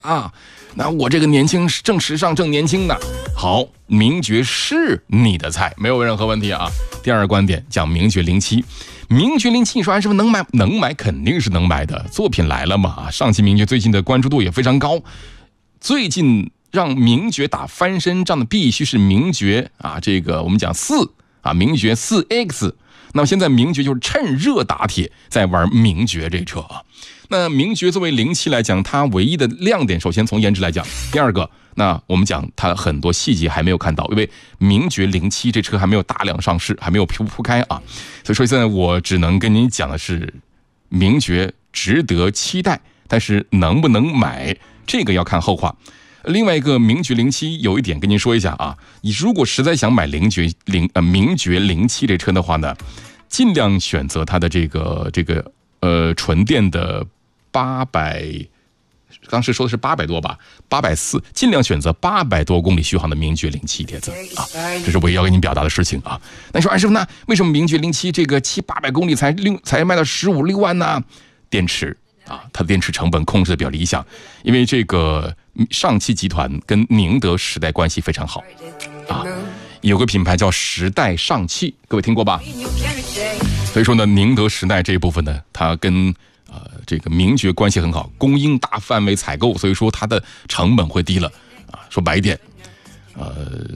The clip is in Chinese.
啊。那我这个年轻正时尚正年轻呢，好，名爵是你的菜，没有任何问题啊。第二个观点讲名爵07，名爵07，你说安师傅能买？能买肯定是能买的，作品来了嘛。上汽名爵最近的关注度也非常高，最近让名爵打翻身仗的必须是名爵啊，这个我们讲4啊，名爵4X。那么现在名爵就是趁热打铁，在玩名爵这车啊。那名爵作为07来讲，它唯一的亮点，首先从颜值来讲，第二个，那我们讲它很多细节还没有看到，因为名爵07这车还没有大量上市，还没有铺开啊。所以说现在我只能跟您讲的是，名爵值得期待，但是能不能买，这个要看后话。另外一个名爵07有一点跟您说一下啊，你如果实在想买名爵07这车的话呢，尽量选择它的这个纯电的800，当时说的是800多吧，840，尽量选择800多公里续航的名爵07铁子啊，这是我也要跟您表达的事情啊。那你说安师傅，那为什么名爵07这个700-800公里才卖到15-16万呢？电池啊，它的电池成本控制的比较理想，因为这个上汽集团跟宁德时代关系非常好啊，有个品牌叫时代上汽，各位听过吧？所以说呢，宁德时代这一部分呢，它跟这个名爵关系很好，供应大范围采购，所以说它的成本会低了啊。说白一点，